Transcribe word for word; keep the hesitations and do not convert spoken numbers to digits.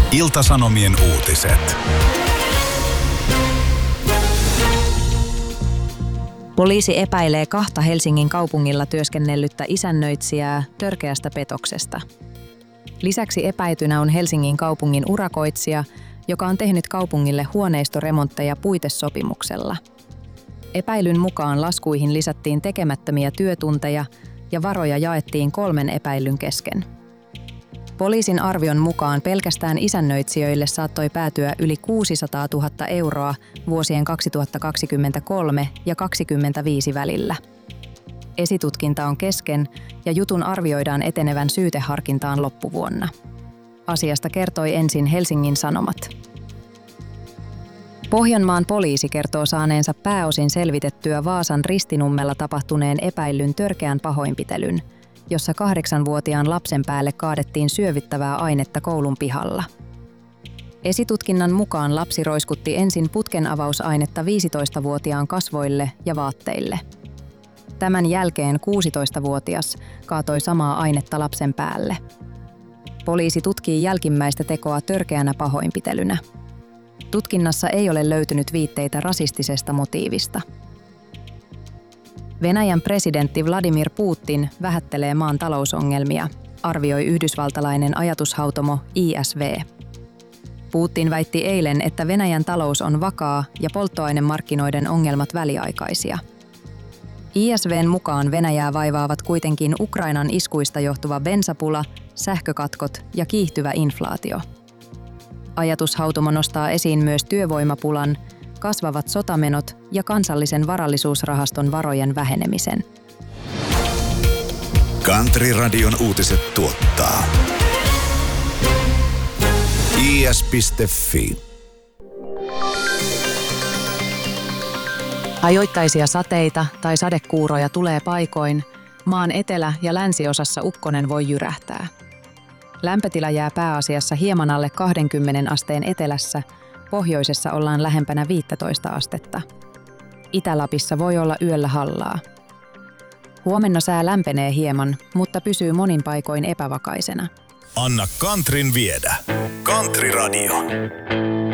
Ilta-Sanomien uutiset. Poliisi epäilee kahta Helsingin kaupungilla työskennellyttä isännöitsijää törkeästä petoksesta. Lisäksi epäiltynä on Helsingin kaupungin urakoitsija, joka on tehnyt kaupungille huoneistoremontteja puitesopimuksella. Epäilyn mukaan laskuihin lisättiin tekemättömiä työtunteja ja varoja jaettiin kolmen epäillyn kesken. Poliisin arvion mukaan pelkästään isännöitsijöille saattoi päätyä yli kuusisataatuhatta euroa vuosien kaksituhattakaksikymmentäkolme ja kaksikymmentäviisi välillä. Esitutkinta on kesken ja jutun arvioidaan etenevän syyteharkintaan loppuvuonna. Asiasta kertoi ensin Helsingin Sanomat. Pohjanmaan poliisi kertoo saaneensa pääosin selvitettyä Vaasan Ristinummella tapahtuneen epäillyn törkeän pahoinpitelyn, jossa kahdeksanvuotiaan lapsen päälle kaadettiin syövyttävää ainetta koulun pihalla. Esitutkinnan mukaan lapsi roiskutti ensin putkenavausainetta viisitoistavuotiaan kasvoille ja vaatteille. Tämän jälkeen kuusitoistavuotias kaatoi samaa ainetta lapsen päälle. Poliisi tutkii jälkimmäistä tekoa törkeänä pahoinpitelynä. Tutkinnassa ei ole löytynyt viitteitä rasistisesta motiivista. Venäjän presidentti Vladimir Putin vähättelee maan talousongelmia, arvioi yhdysvaltalainen ajatushautomo I S V. Putin väitti eilen, että Venäjän talous on vakaa ja polttoainemarkkinoiden ongelmat väliaikaisia. I S V:n mukaan Venäjää vaivaavat kuitenkin Ukrainan iskuista johtuva bensapula, sähkökatkot ja kiihtyvä inflaatio. Ajatushautomo nostaa esiin myös työvoimapulan, kasvavat sotamenot ja kansallisen varallisuusrahaston varojen vähenemisen. Country-radion uutiset tuottaa i s piste f i. Ajoittaisia sateita tai sadekuuroja tulee paikoin. Maan etelä- ja länsiosassa ukkonen voi jyrähtää. Lämpötila jää pääasiassa hieman alle kaksikymmentä asteen etelässä, pohjoisessa ollaan lähempänä viisitoista astetta. Itä-Lapissa voi olla yöllä hallaa. Huomenna sää lämpenee hieman, mutta pysyy monin paikoin epävakaisena. Anna Countryn viedä. Country Radio.